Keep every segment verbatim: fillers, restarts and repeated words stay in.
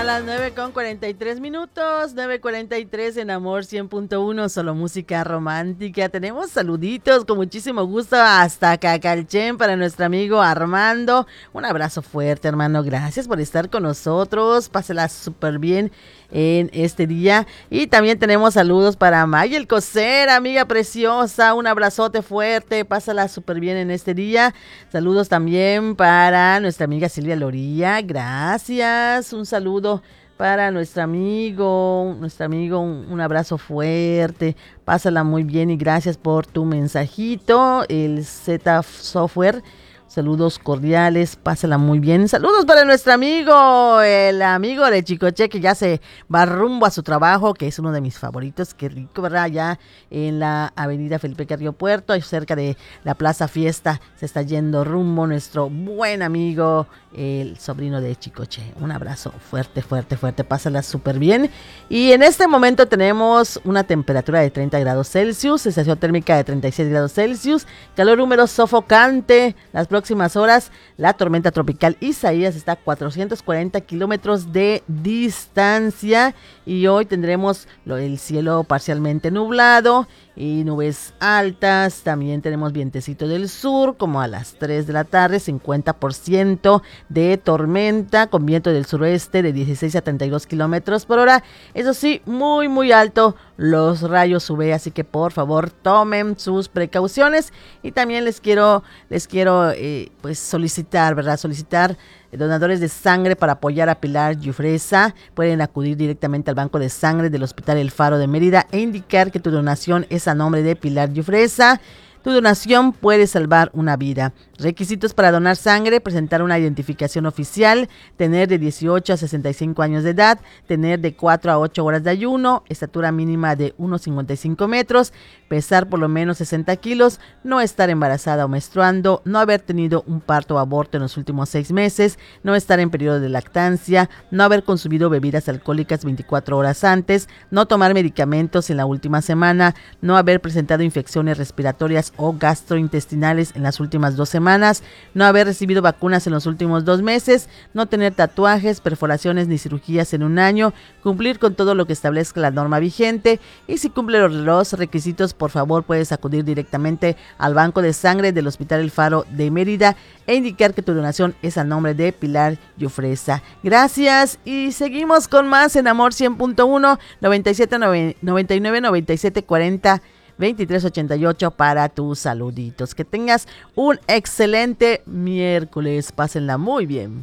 las nueve con cuarenta y tres minutos, nueve cuarenta y tres en Amor cien punto uno, solo música romántica. Tenemos saluditos con muchísimo gusto hasta Cacalchen para nuestro amigo Armando. Un abrazo fuerte, hermano, gracias por estar con nosotros, pásela súper bien en este día. Y también tenemos saludos para Mayel Coser, amiga preciosa, un abrazote fuerte, pásala súper bien en este día. Saludos también para nuestra amiga Silvia Loría, gracias, un saludo para nuestro amigo, nuestro amigo, un, un abrazo fuerte, pásala muy bien y gracias por tu mensajito, el Z Software. Saludos cordiales, pásala muy bien. Saludos para nuestro amigo, el amigo de Chicoche, que ya se va rumbo a su trabajo, que es uno de mis favoritos. Qué rico, ¿verdad? Allá en la avenida Felipe Carrillo Puerto, cerca de la Plaza Fiesta, se está yendo rumbo nuestro buen amigo, el sobrino de Chicoche. Un abrazo fuerte, fuerte, fuerte, pásala súper bien. Y en este momento tenemos una temperatura de treinta grados Celsius, sensación térmica de treinta y seis grados Celsius, calor húmedo sofocante. Las próximas horas, la tormenta tropical Isaías está a cuatrocientos cuarenta kilómetros de distancia y hoy tendremos lo, el cielo parcialmente nublado y nubes altas. También tenemos vientecito del sur, como a las tres de la tarde, cincuenta por ciento de tormenta, con viento del suroeste de dieciséis a treinta y dos kilómetros por hora. Eso sí, muy muy alto los rayos U V, así que por favor tomen sus precauciones. Y también les quiero, les quiero eh, pues solicitar, ¿verdad? Solicitar donadores de sangre para apoyar a Pilar Yufresa. Pueden acudir directamente al banco de sangre del Hospital El Faro de Mérida e indicar que tu donación es a nombre de Pilar Yufresa. Tu donación puede salvar una vida. Requisitos para donar sangre: presentar una identificación oficial, tener de dieciocho a sesenta y cinco años de edad, tener de cuatro a ocho horas de ayuno, estatura mínima de uno cincuenta y cinco metros, pesar por lo menos sesenta kilos, no estar embarazada o menstruando, no haber tenido un parto o aborto en los últimos seis meses, no estar en periodo de lactancia, no haber consumido bebidas alcohólicas veinticuatro horas antes, no tomar medicamentos en la última semana, no haber presentado infecciones respiratorias o gastrointestinales en las últimas dos semanas, no haber recibido vacunas en los últimos dos meses, no tener tatuajes, perforaciones ni cirugías en un año, cumplir con todo lo que establezca la norma vigente. Y si cumple los, los requisitos, por favor puedes acudir directamente al banco de sangre del Hospital El Faro de Mérida e indicar que tu donación es a nombre de Pilar Yufresa. Gracias y seguimos con más en Amor cien punto uno, noventa y siete, noventa y nueve, noventa y siete, cuarenta, veintitrés ochenta y ocho para tus saluditos. Que tengas un excelente miércoles, pásenla muy bien.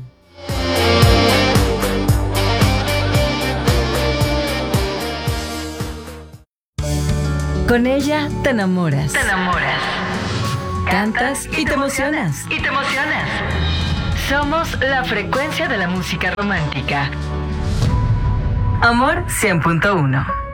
Con ella te enamoras. Te enamoras. Cantas y te emocionas. Y te emocionas. Somos la frecuencia de la música romántica. Amor cien punto uno.